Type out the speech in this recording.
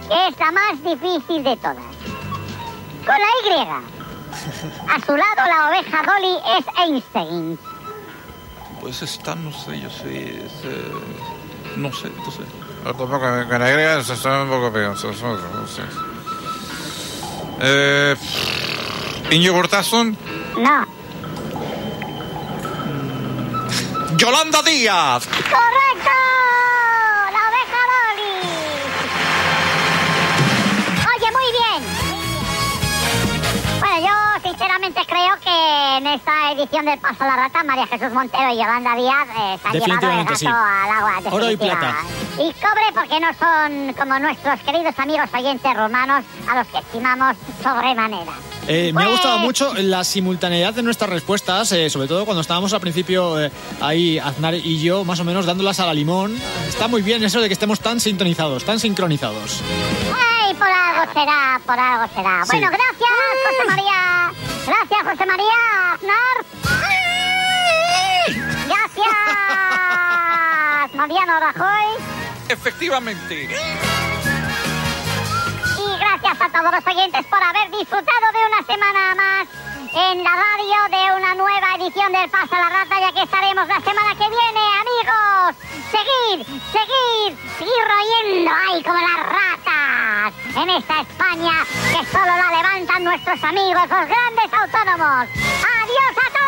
que es la más difícil de todas. Con la Y. A su lado la oveja Dolly es Einstein. Pues está, no sé, yo sé, no sé. Con la Y se está un poco peor, no sé. Íñigo Urtasun. No. ¡Yolanda Díaz! ¡Correcto! ¡La oveja Dolly! Oye, muy bien. Bueno, yo sinceramente creo que en esta edición del Paso a la Rata, María Jesús Montero y Yolanda Díaz se han llevado el gato sí. al agua. Oro y plata. Y cobre porque no son como nuestros queridos amigos oyentes romanos a los que estimamos sobremanera. Me ha gustado mucho la simultaneidad de nuestras respuestas, sobre todo cuando estábamos al principio ahí, Aznar y yo, más o menos dándolas a la limón. Está muy bien eso de que estemos tan sintonizados, tan sincronizados. ¡Ay, por algo será, por algo será! Sí. Bueno, gracias, José María. Gracias, José María. Aznar. Gracias, Mariano Rajoy. Efectivamente. Gracias a todos los oyentes por haber disfrutado de una semana más en la radio de una nueva edición del Paso a la Rata, ya que estaremos la semana que viene, amigos. Seguir royendo ahí como las ratas en esta España que solo la levantan nuestros amigos, los grandes autónomos. ¡Adiós a todos!